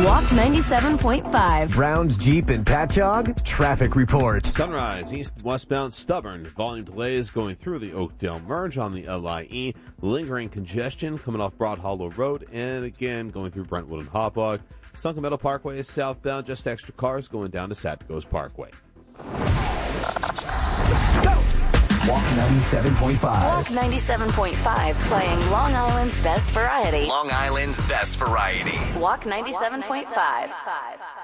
Walk 97.5. Browns, Jeep, and Patchogue. Traffic report. Sunrise, east-westbound stubborn. Volume delays going through the Oakdale Merge on the LIE. Lingering congestion coming off Broad Hollow Road. And again, going through Brentwood and Hauppauge. Sunken Meadow Parkway is southbound. Just extra cars going down to Satcos Parkway. Walk 97.5. Walk 97.5, playing Long Island's best variety. Long Island's best variety. Walk 97.5.